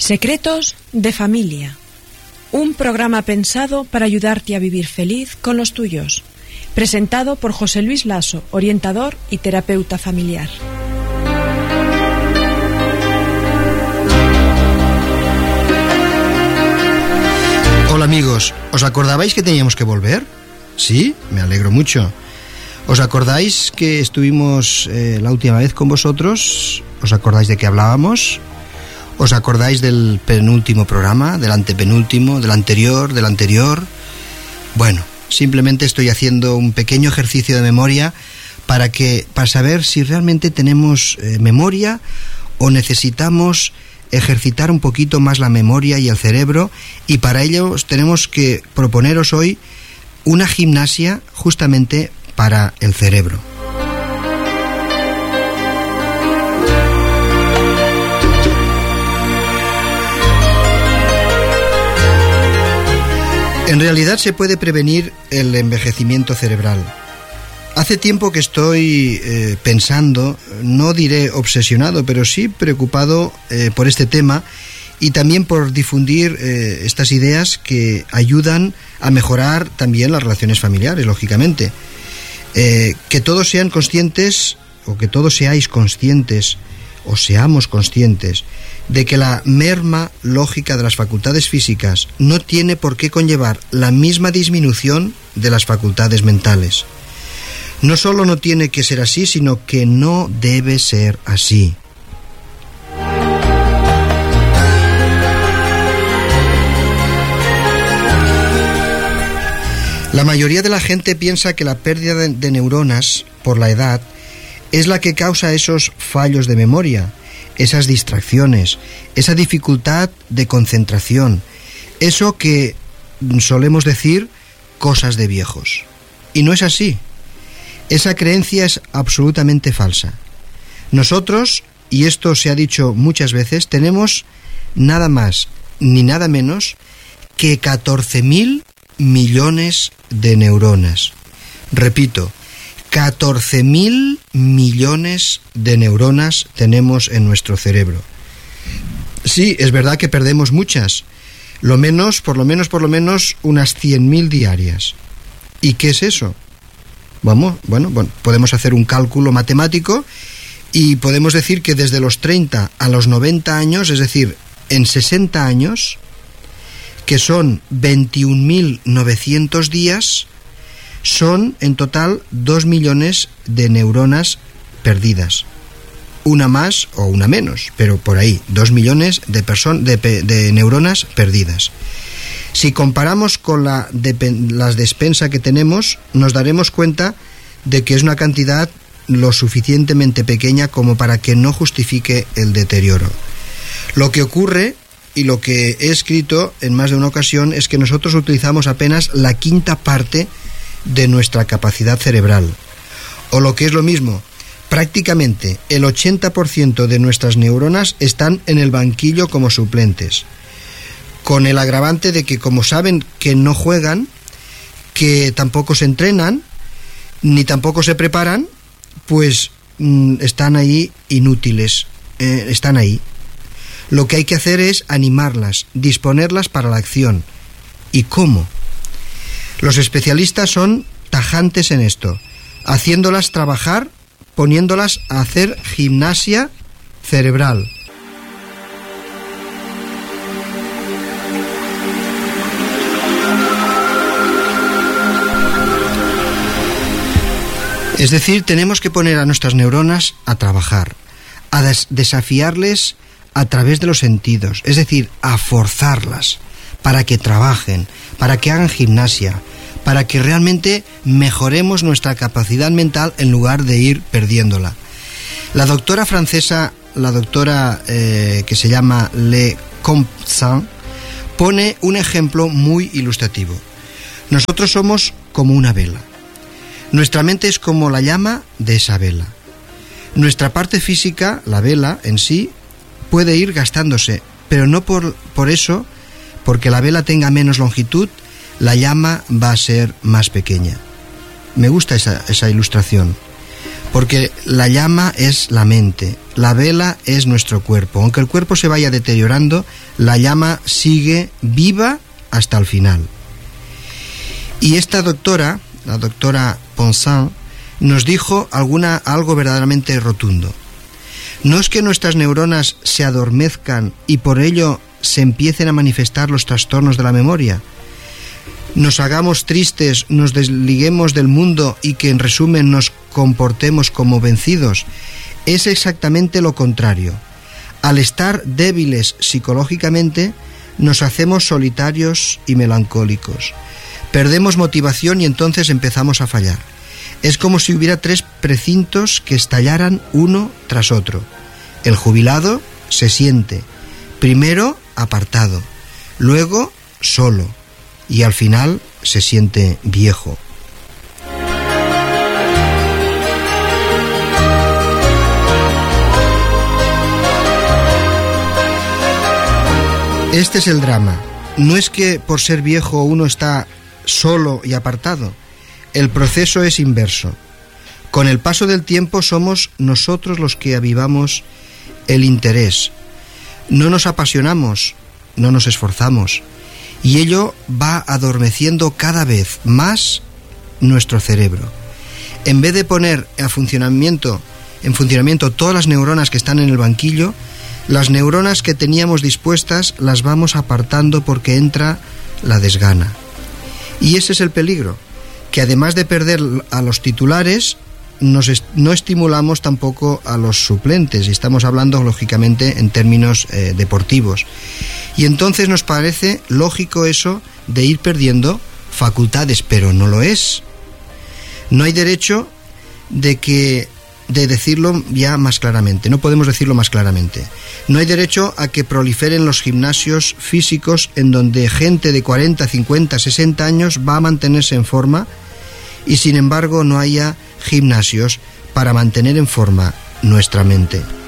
Secretos de familia. Un programa pensado para ayudarte a vivir feliz con los tuyos. Presentado por José Luis Lasso, orientador y terapeuta familiar. Hola amigos, ¿os acordabais que teníamos que volver? Sí, me alegro mucho. ¿Os acordáis que estuvimos la última vez con vosotros? ¿Os acordáis de qué hablábamos? ¿Os acordáis del penúltimo programa, del antepenúltimo, del anterior? Bueno, simplemente estoy haciendo un pequeño ejercicio de memoria para saber si realmente tenemos memoria o necesitamos ejercitar un poquito más la memoria y el cerebro, y para ello tenemos que proponeros hoy una gimnasia justamente para el cerebro. En realidad se puede prevenir el envejecimiento cerebral. Hace tiempo que estoy pensando, no diré obsesionado, pero sí preocupado por este tema y también por difundir estas ideas que ayudan a mejorar también las relaciones familiares, lógicamente. Que todos sean conscientes, o que todos seáis conscientes, o seamos conscientes, de que la merma lógica de las facultades físicas no tiene por qué conllevar la misma disminución de las facultades mentales. No solo no tiene que ser así, sino que no debe ser así. La mayoría de la gente piensa que la pérdida de neuronas por la edad es la que causa esos fallos de memoria, esas distracciones, esa dificultad de concentración, eso que solemos decir cosas de viejos. Y no es así. Esa creencia es absolutamente falsa. Nosotros, y esto se ha dicho muchas veces, tenemos nada más ni nada menos que 14.000 millones de neuronas. Repito, 14.000 millones de neuronas tenemos en nuestro cerebro. Sí, es verdad que perdemos muchas, por lo menos unas 100.000 diarias. ¿Y qué es eso? Bueno, podemos hacer un cálculo matemático y podemos decir que desde los 30 a los 90 años, es decir, en 60 años, que son 21.900 días, son en total 2 millones de neuronas perdidas. Una más o una menos, pero por ahí, 2 millones de neuronas perdidas. Si comparamos con las despensas que tenemos, nos daremos cuenta de que es una cantidad lo suficientemente pequeña como para que no justifique el deterioro. Lo que ocurre, y lo que he escrito en más de una ocasión, es que nosotros utilizamos apenas la quinta parte de nuestra capacidad cerebral. O lo que es lo mismo, prácticamente el 80% de nuestras neuronas están en el banquillo como suplentes, con el agravante de que, como saben que no juegan, que tampoco se entrenan, ni tampoco se preparan, pues están ahí inútiles, están ahí. Lo que hay que hacer es animarlas, disponerlas para la acción. ¿Y cómo? Los especialistas son tajantes en esto, haciéndolas trabajar, poniéndolas a hacer gimnasia cerebral. Es decir, tenemos que poner a nuestras neuronas a trabajar, a desafiarles a través de los sentidos, es decir, a forzarlas para que trabajen, para que hagan gimnasia, para que realmente mejoremos nuestra capacidad mental en lugar de ir perdiéndola. La doctora francesa, que se llama Le Compsan, pone un ejemplo muy ilustrativo. Nosotros somos como una vela. Nuestra mente es como la llama de esa vela. Nuestra parte física, la vela en sí, puede ir gastándose, pero no por eso, porque la vela tenga menos longitud, la llama va a ser más pequeña. Me gusta esa ilustración. porque la llama es la mente, la vela es nuestro cuerpo. Aunque el cuerpo se vaya deteriorando, la llama sigue viva hasta el final. Y esta doctora, la doctora Ponsard, nos dijo algo verdaderamente rotundo. No es que nuestras neuronas se adormezcan y por ello se empiecen a manifestar los trastornos de la memoria, nos hagamos tristes, nos desliguemos del mundo y que en resumen nos comportemos como vencidos. Es exactamente lo contrario. Al estar débiles psicológicamente, nos hacemos solitarios y melancólicos. Perdemos motivación y entonces empezamos a fallar. Es como si hubiera 3 precintos que estallaran uno tras otro. El jubilado se siente, primero apartado, luego solo, y al final se siente viejo. Este es el drama. No es que por ser viejo uno está solo y apartado. El proceso es inverso. Con el paso del tiempo somos nosotros los que avivamos el interés. No nos apasionamos, no nos esforzamos. Y ello va adormeciendo cada vez más nuestro cerebro. En vez de poner en funcionamiento todas las neuronas que están en el banquillo, las neuronas que teníamos dispuestas las vamos apartando porque entra la desgana. Y ese es el peligro, que además de perder a los titulares, no estimulamos tampoco a los suplentes, y estamos hablando lógicamente en términos deportivos. Y entonces nos parece lógico eso de ir perdiendo facultades, pero no lo es. No hay derecho de decirlo ya más claramente, no podemos decirlo más claramente. No hay derecho a que proliferen los gimnasios físicos en donde gente de 40, 50, 60 años va a mantenerse en forma y sin embargo no haya gimnasios para mantener en forma nuestra mente.